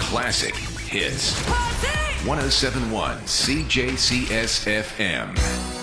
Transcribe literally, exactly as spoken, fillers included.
Classic hits. one oh seven point one C J C S F M.